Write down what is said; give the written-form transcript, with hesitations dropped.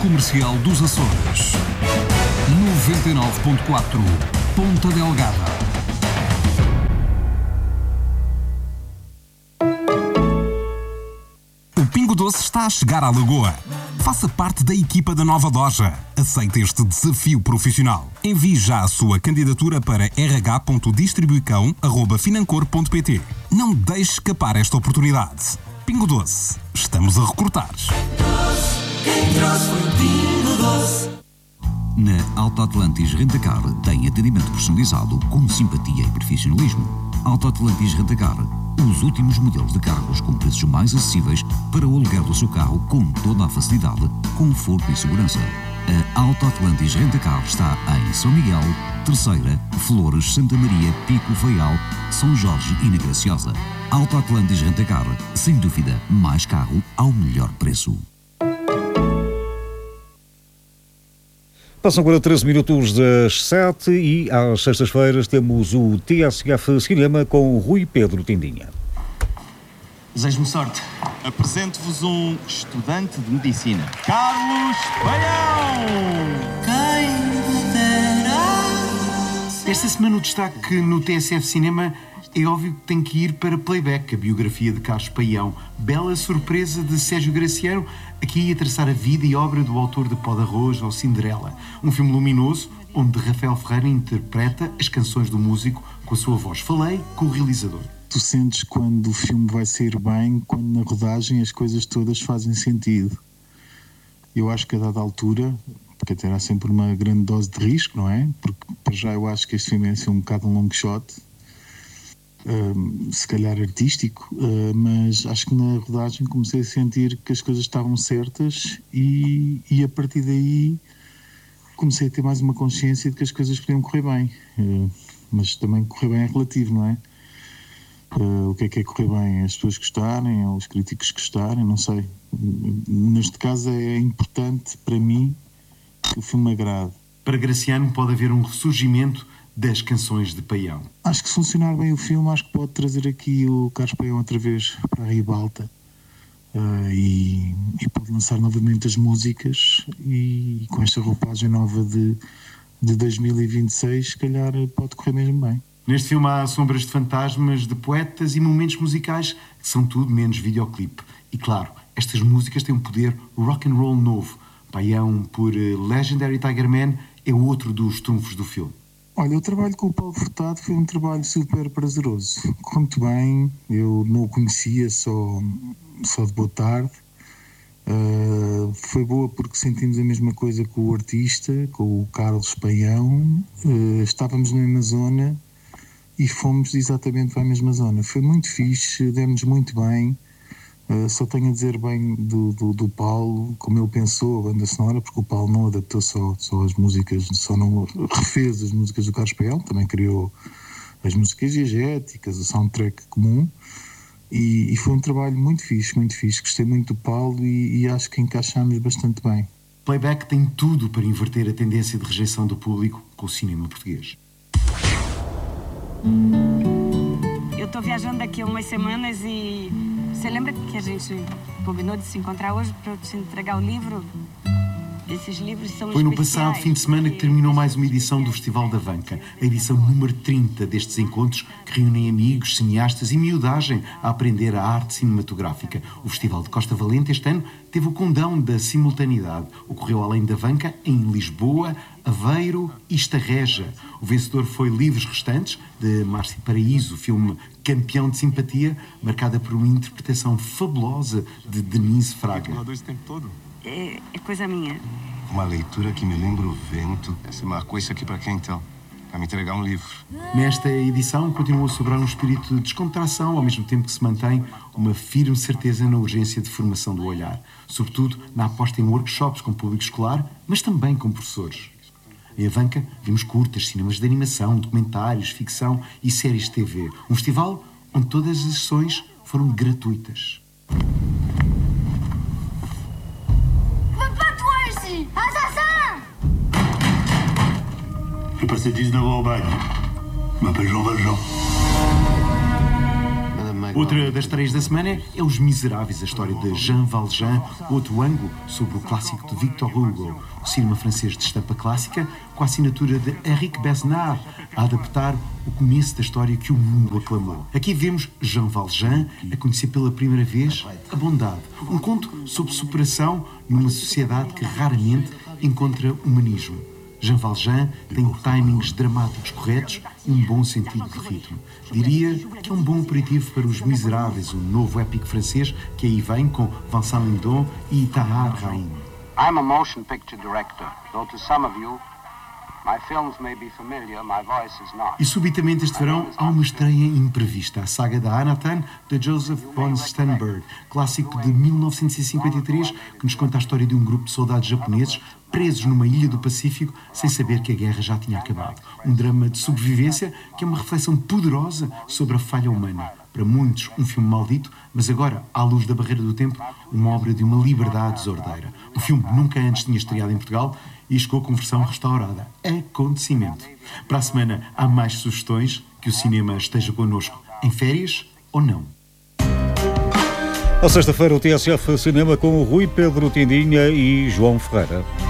Comercial dos Açores. 99.4 Ponta Delgada. O Pingo Doce está a chegar à Lagoa. Faça parte da equipa da nova loja. Aceite este desafio profissional. Envie já a sua candidatura para rh.distribuicão@financor.pt. Não deixe escapar esta oportunidade. Pingo Doce. Estamos a recrutar. Quem trouxe foi o Pingo Doce. Na Auto Atlantis Rentacar tem atendimento personalizado com simpatia e profissionalismo. Auto Atlantis Rentacar, os últimos modelos de carros com preços mais acessíveis para o aluguer do seu carro com toda a facilidade, conforto e segurança. A Auto Atlantis Rentacar está em São Miguel, Terceira, Flores, Santa Maria, Pico, Faial, São Jorge e na Graciosa. Auto Atlantis Rentacar, sem dúvida, mais carro ao melhor preço. Passam agora 13 minutos das 7 e às sextas-feiras temos o TSF Cinema com o Rui Pedro Tindinha. Desejo-me sorte. Apresento-vos um estudante de medicina, Carlos Paião! Quem dera. Esta semana o destaque no TSF Cinema é óbvio que tem que ir para Playback, a biografia de Carlos Paião. Bela surpresa de Sérgio Graciano, aqui a traçar a vida e obra do autor de Pó de Arroz ou Cinderela. Um filme luminoso, onde Rafael Ferreira interpreta as canções do músico com a sua voz. Falei com o realizador. Tu sentes quando o filme vai sair bem, quando na rodagem as coisas todas fazem sentido. Eu acho que a dada altura, porque terá sempre uma grande dose de risco, não é? Porque para já eu acho que este filme é assim um bocado um long shot, se calhar artístico, mas acho que na rodagem comecei a sentir que as coisas estavam certas e a partir daí comecei a ter mais uma consciência de que as coisas podiam correr bem, mas também correr bem é relativo, não é? O que é correr bem? As pessoas gostarem ou os críticos gostarem, não sei. Neste caso é importante para mim que o filme agrade. Para Graciano pode haver um ressurgimento das canções de Paião. Acho que se funcionar bem o filme, acho que pode trazer aqui o Carlos Paião outra vez para a ribalta e pode lançar novamente as músicas e com esta roupagem nova de 2026, se calhar pode correr mesmo bem. Neste filme há sombras de fantasmas, de poetas e momentos musicais que são tudo menos videoclipe. E claro, estas músicas têm um poder rock and roll novo. Paião, por Legendary Tiger Man, é outro dos trunfos do filme. Olha, o trabalho com o Paulo Furtado foi um trabalho super prazeroso. Correu muito bem, eu não o conhecia só de boa tarde. Foi boa porque sentimos a mesma coisa com o artista, com o Carlos Paião. Estávamos na mesma zona e fomos exatamente para a mesma zona. Foi muito fixe, demos muito bem. Só tenho a dizer bem do Paulo, como ele pensou a banda sonora, porque o Paulo não adaptou só as músicas, só não refez as músicas do Carlos Paião, também criou as músicas diegéticas, o soundtrack comum, e foi um trabalho muito fixe, gostei muito do Paulo e acho que encaixámos bastante bem. Playback tem tudo para inverter a tendência de rejeição do público com o cinema português. Eu estou viajando daqui a umas semanas e você lembra que a gente combinou de se encontrar hoje para eu te entregar o livro? Esses livros são Foi no especiais, passado fim de semana que terminou mais uma edição do Festival da Vanca, a edição número 30 destes encontros que reúnem amigos, cineastas e miudagem a aprender a arte cinematográfica. O Festival de Costa Valente este ano teve o condão da simultaneidade. Ocorreu além da Vanca em Lisboa, Aveiro e Estarreja. O vencedor foi Livros Restantes, de Márcio Paraíso, filme campeão de simpatia, marcada por uma interpretação fabulosa de Denise Fraga. É coisa minha. Uma leitura que me lembra o vento. Você marcou isso aqui para quem, então? Para me entregar um livro. Nesta edição continua a sobrar um espírito de descontração, ao mesmo tempo que se mantém uma firme certeza na urgência de formação do olhar. Sobretudo na aposta em workshops com público escolar, mas também com professores. Em Avanca vimos curtas, cinemas de animação, documentários, ficção e séries de TV. Um festival onde todas as sessões foram gratuitas. J'ai passé 19 ans au bagne. Je m'appelle Jean Valjean. Madame Outra das estreias da semana é Os Miseráveis, a história de Jean Valjean, outro ângulo sobre o clássico de Victor Hugo. O cinema francês de estampa clássica, com a assinatura de Henrique Besnard, a adaptar o começo da história que o mundo aclamou. Aqui vemos Jean Valjean a conhecer pela primeira vez a bondade. Um conto sobre superação numa sociedade que raramente encontra humanismo. Jean Valjean tem timings dramáticos corretos e um bom sentido de ritmo. Diria que é um bom aperitivo para Os Miseráveis, um novo épico francês que aí vem com Vincent Lindon e Tahar Rahim. I'm a motion picture director, though to some of you, my films may be familiar, my voice is not. E subitamente este verão há uma estreia imprevista, a saga da Anatan, de Joseph von Sternberg, clássico de 1953, que nos conta a história de um grupo de soldados japoneses presos numa ilha do Pacífico sem saber que a guerra já tinha acabado. Um drama de sobrevivência que é uma reflexão poderosa sobre a falha humana. Para muitos, um filme maldito, mas agora, à luz da barreira do tempo, uma obra de uma liberdade desordeira. O filme nunca antes tinha estreado em Portugal e chegou com versão restaurada. Acontecimento. Para a semana há mais sugestões. Que o cinema esteja connosco em férias ou não. À sexta-feira, o TSF Cinema com o Rui Pedro Tindinha e João Ferreira.